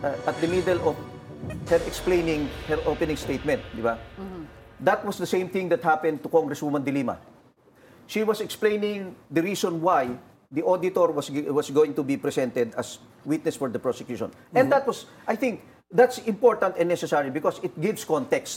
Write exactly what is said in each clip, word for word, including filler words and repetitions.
uh, at the middle of her explaining her opening statement, di ba? Mm-hmm. That was the same thing that happened to Congresswoman De Lima. She was explaining the reason why the auditor was was going to be presented as witness for the prosecution. Mm-hmm. And that was, I think, that's important and necessary because it gives context.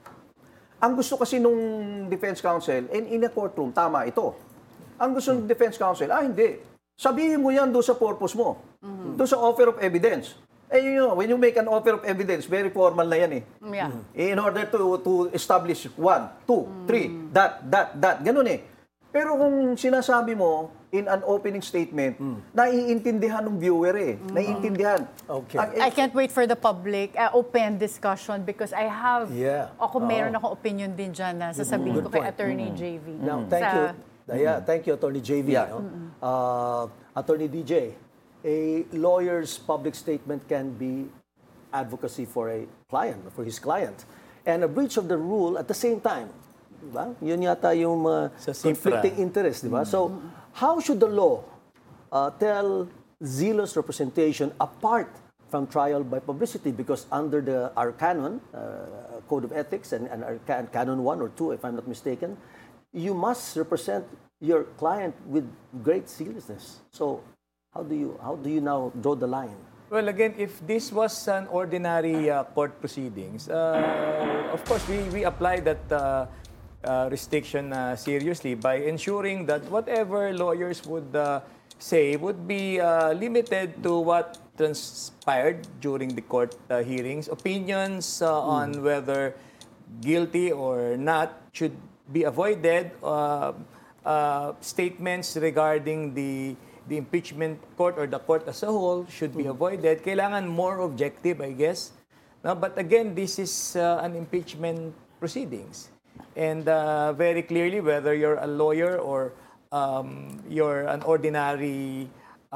Ang gusto kasi nung defense counsel, and in a courtroom, tama ito. Ang gusto ng defense counsel, ah hindi, sabihin mo yan doon sa purpose mo. Mm-hmm. Doon sa offer of evidence. Eh, you know, when you make an offer of evidence, very formal na yan eh. Yeah. In order to to establish one, two, mm. three, that, that, that. Ganun eh. Pero kung sinasabi mo in an opening statement, mm. naiintindihan ng viewer eh. Mm. Naiintindihan. Okay. Uh, I can't wait for the public uh, open discussion because I have, yeah. ako meron akong opinion din dyan na sasabihin Good ko kay point. Attorney Mm. J V. Now, thank Sa, you. Yeah, thank you, Attorney J V. Yeah. No? Uh, Attorney D J, a lawyer's public statement can be advocacy for a client, for his client, and a breach of the rule at the same time. Diba? Yun yata yung uh, conflicting interest. Diba? So, how should the law uh, tell zealous representation apart from trial by publicity? Because under the our canon, uh, Code of Ethics, and, and our can, Canon one or two, if I'm not mistaken, you must represent your client with great zealousness. So, how do you how do you now draw the line? Well, again, if this was an ordinary uh, court proceedings, uh, of course, we, we apply that uh, uh, restriction uh, seriously by ensuring that whatever lawyers would uh, say would be uh, limited to what transpired during the court uh, hearings. Opinions uh, mm. on whether guilty or not should be avoided. Uh, uh, statements regarding the the impeachment court or the court as a whole should be avoided. Kailangan more objective, I guess. No, but again, this is uh, an impeachment proceedings. And uh, very clearly, whether you're a lawyer or um, you're an ordinary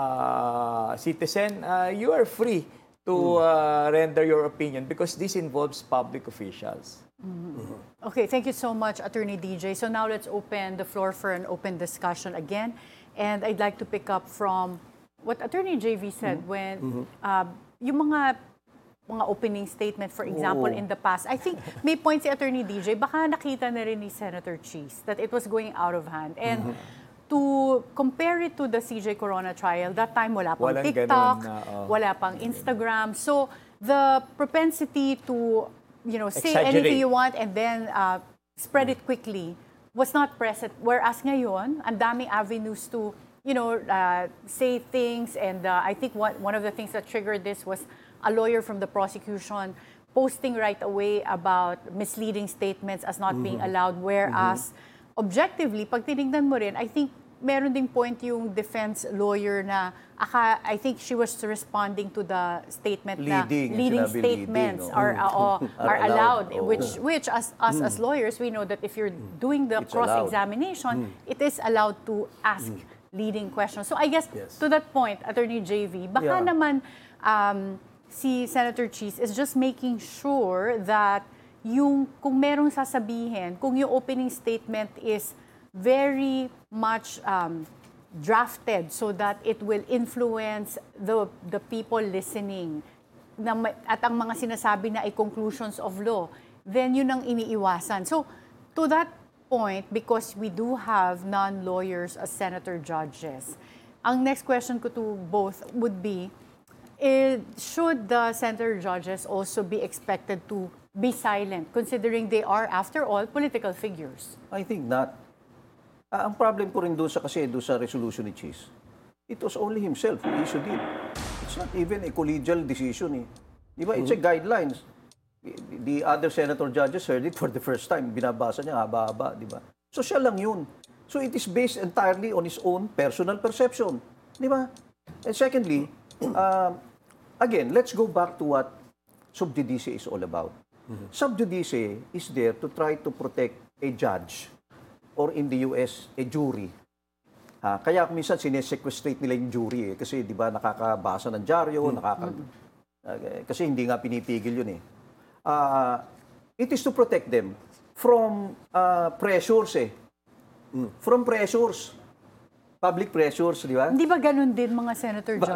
uh, citizen, uh, you are free to uh, render your opinion because this involves public officials. Mm-hmm. Okay, thank you so much, Attorney D J. So now let's open the floor for an open discussion again. And I'd like to pick up from what Attorney J V said mm-hmm. when mm-hmm. Uh, yung mga mga opening statement, for example, oh. in the past. I think may point si Attorney D J, baka nakita na rin ni Senator Cheese that it was going out of hand. And mm-hmm. to compare it to the C J Corona trial, that time wala pang Walang TikTok, na, oh. wala pang Instagram. So the propensity to, you know, say Exaggerate. anything you want and then uh, spread it quickly was not present. Whereas ngayon, ang daming avenues to, you know, uh, say things. And uh, I think what, one of the things that triggered this was a lawyer from the prosecution posting right away about misleading statements as not mm-hmm. being allowed. Whereas, mm-hmm. objectively, pag tinignan mo rin, I think meron ding point yung defense lawyer na aka, I think she was responding to the statement leading, na leading leading, statements no? are, uh, are, are allowed, allowed. Oh. which which as us mm. as lawyers, we know that if you're doing the It's cross-examination, mm. it is allowed to ask mm. leading questions. So I guess yes. to that point, Attorney J V, baka yeah. naman um, si Senator Cheese is just making sure that yung kung merong sasabihin, kung yung opening statement is very much um, drafted so that it will influence the the people listening na, at ang mga sinasabi na ay conclusions of law, then yun ang iniiwasan. So, to that point, because we do have non-lawyers as senator judges, ang next question ko to both would be, eh, should the senator judges also be expected to be silent, considering they are, after all, political figures? I think not. Uh, ang problem ko rin doon sa kasi doon sa resolution ni Cheese, it was only himself who issued it. It's not even a collegial decision eh. Di ba? It's a guidelines. The other senator judges heard it for the first time. Binabasa niya, haba-haba, di ba? So siya lang yun. So it is based entirely on his own personal perception. Di ba? And secondly, uh, again, let's go back to what sub judice is all about. Mm-hmm. Sub judice is there to try to protect a judge or in the U S, a jury. Ah, kaya minsan sinesequestrate nila yung jury eh. Kasi di ba nakakabasa ng dyaryo, mm-hmm. nakaka... Uh, kasi hindi nga pinipigil yun eh. Uh, it is to protect them from uh, pressures eh. Mm. From pressures. Public pressures, di ba? Hindi ba ganun din mga senator judges?